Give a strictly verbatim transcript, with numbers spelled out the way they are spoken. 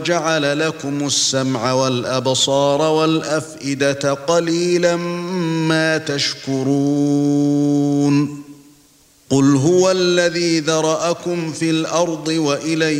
وجعل لكم السمع والأبصار والأفئدة قليلا ما تشكرون قل هو الذي ذرأكم في الأرض وإليه